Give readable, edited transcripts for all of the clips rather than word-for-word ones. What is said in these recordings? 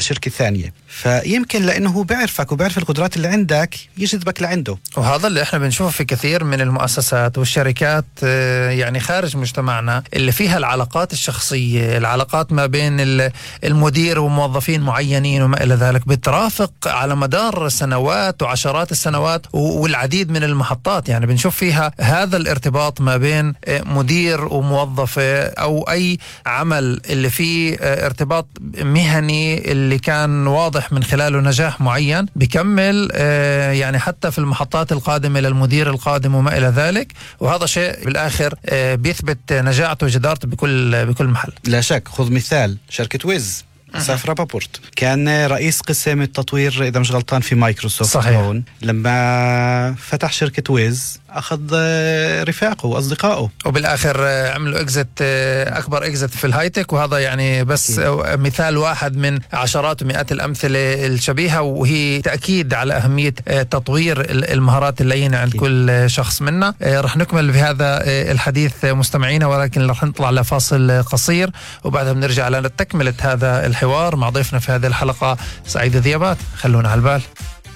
شركة ثانية. فيمكن لأنه هو بيعرفك وبيعرف القدرات اللي عندك يجذبك لعنده. وهذا اللي احنا بنشوفه في كثير من المؤسسات والشركات يعني خارج مجتمعنا اللي فيها العلاقات الشخصية، العلاقات ما بين المدير وموظفين معينين وما إلى ذلك، بترافق على مدار سنوات وعشرات السنوات والعديد من المحطات. يعني بنشوف فيها هذا الارتباط ما بين مدير وموظفة أو أي عمل اللي فيه ارتباط مهني اللي كان واضح من خلاله نجاح معين بيكمل يعني حتى في المحطات القادمة للمدير القادم وما إلى ذلك. وهذا شيء بالآخر بيثبت نجاعته وجدارته بكل محل. لا شك. خذ مثال شركة ويز، أساف رابابورت كان رئيس قسم التطوير إذا مش غلطان في مايكروسوفت. صحيح. لما فتح شركة ويز أخذ رفاقه وأصدقائه وبالآخر عملوا أكبر إكزت في الهايتك. وهذا يعني بس مثال واحد من عشرات ومئات الأمثلة الشبيهة، وهي تأكيد على أهمية تطوير المهارات اللينة عند كل شخص منا. رح نكمل بهذا الحديث مستمعينا، ولكن رح نطلع لفاصل قصير وبعدها بنرجع لتكملة هذا الحوار مع ضيفنا في هذه الحلقة سعيد ذيابات. خلونا على البال.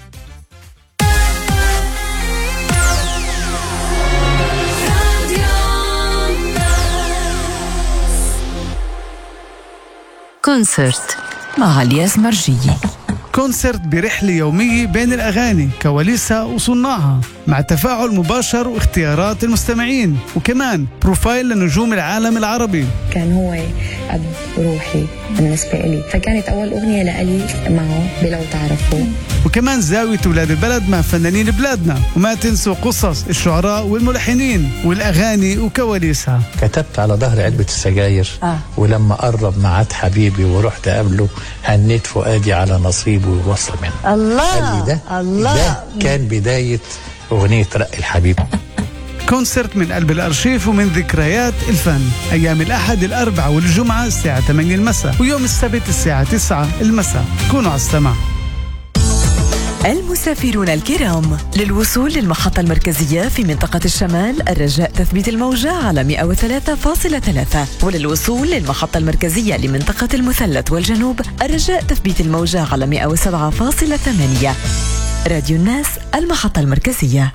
كونسرت مع علياء مرجية. كونسرت برحلة يومية بين الأغاني، كواليسها وصناعها، مع تفاعل مباشر واختيارات المستمعين، وكمان بروفايل لنجوم العالم العربي. كان هو أب روحي بالنسبة لي، فكانت أول أغنية لألي معه بلو تعرفوا. وكمان زاوية ولاد البلد مع فنانين بلادنا، وما تنسوا قصص الشعراء والملحنين والأغاني وكواليسها. كتبت على ظهر علبة السجاير ولما قرب معاد حبيبي ورحت قبله هنيت فؤادي على نصيبه ووصل منه. الله ده كان بداية أغنية رق الحبيب. كونسرت من قلب الأرشيف ومن ذكريات الفن، أيام الأحد الأربعاء والجمعة الساعة 8 المساء، ويوم السبت الساعة 9 المساء. كونوا على السماع. المسافرون الكرام، للوصول للمحطة المركزية في منطقة الشمال الرجاء تثبيت الموجة على 103.3، وللوصول للمحطة المركزية لمنطقة المثلث والجنوب الرجاء تثبيت الموجة على 107.8. راديو الناس، المحطة المركزية.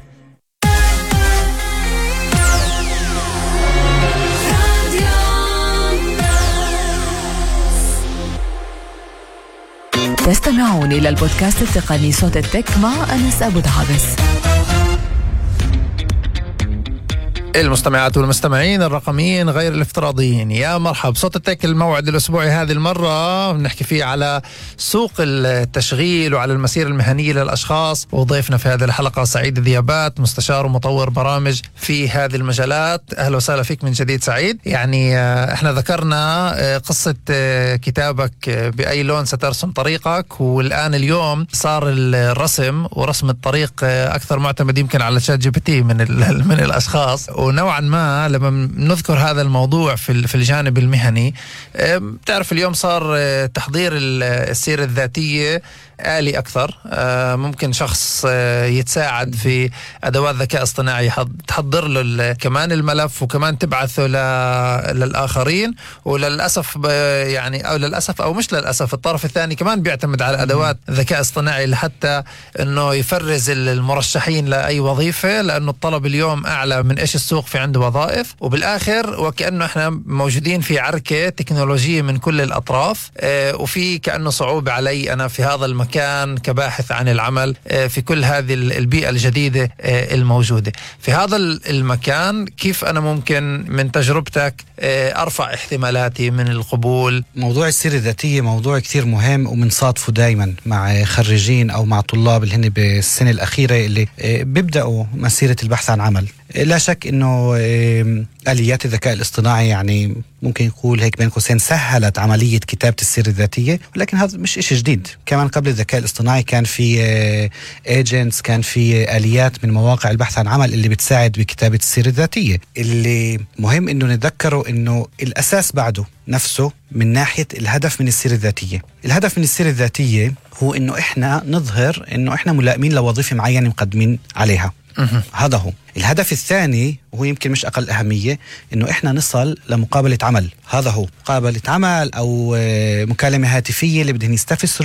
تستمعون إلى البودكاست التقني صوت التك مع أنس أبو دعابس. المستمعات والمستمعين الرقميين غير الافتراضيين، يا مرحب. صوت التك الموعد الأسبوعي هذه المرة بنحكي فيه على سوق التشغيل وعلى المسيرة المهنية للأشخاص، وضيفنا في هذه الحلقة سعيد ذيابات، مستشار ومطور برامج في هذه المجالات. أهلا وسهلا فيك من جديد سعيد. يعني احنا ذكرنا قصة كتابك بأي لون سترسم طريقك، والآن اليوم صار الرسم ورسم الطريق أكثر معتمد يمكن على شات جي بي تي من الأشخاص. ونوعا ما لما نذكر هذا الموضوع في الجانب المهني، بتعرف اليوم صار تحضير السيرة الذاتية آلي أكثر. ممكن شخص يتساعد في أدوات ذكاء اصطناعي تحضر له كمان الملف وكمان تبعثه للآخرين. وللأسف يعني أو للأسف أو مش للأسف الطرف الثاني كمان بيعتمد على أدوات ذكاء اصطناعي لحتى أنه يفرز المرشحين لأي وظيفة، لأنه الطلب اليوم أعلى من إيش السوق في عنده وظائف. وبالآخر وكأنه إحنا موجودين في عركة تكنولوجية من كل الأطراف، وفي كأنه صعوبة علي أنا في هذا المكان كباحث عن العمل في كل هذه البيئة الجديدة الموجودة في هذا المكان. كيف أنا ممكن من تجربتك أرفع احتمالاتي من القبول؟ موضوع السيرة الذاتية موضوع كتير مهم، ومنصادفه دايما مع خريجين أو مع طلاب اللي هن بالسنة الأخيرة اللي بيبدأوا مسيرة البحث عن عمل. لا شك أنه آليات الذكاء الاصطناعي يعني ممكن نقول هيك بين قوسين سهلت عملية كتابة السيرة الذاتية، ولكن هذا مش إشي جديد. كمان قبل الذكاء الاصطناعي كان في ايجنتس، كان في آليات من مواقع البحث عن عمل اللي بتساعد بكتابة السيرة الذاتية. اللي مهم إنه نتذكره إنه الأساس بعده نفسه من ناحية الهدف من السيرة الذاتية. الهدف من السيرة الذاتية هو إنه إحنا نظهر إنه إحنا ملائمين لوظيفة معينة مقدمين عليها. هذا هو الهدف الثاني، وهو يمكن مش أقل أهمية، إنه إحنا نصل لمقابلة عمل. هذا هو مقابلة عمل أو مكالمة هاتفية اللي بدهم يستفسروا